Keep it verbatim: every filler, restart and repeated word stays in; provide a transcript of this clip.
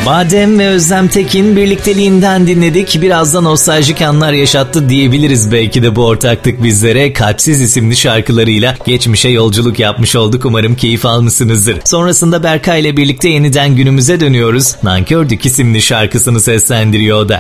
Badem ve Özlem Tekin birlikteliğinden dinledik. Biraz da nostaljik anlar yaşattı diyebiliriz belki de bu ortaklık bizlere. Kalpsiz isimli şarkılarıyla geçmişe yolculuk yapmış olduk. Umarım keyif almışsınızdır. Sonrasında Berkay ile birlikte yeniden günümüze dönüyoruz. Nankördük isimli şarkısını seslendiriyor o da.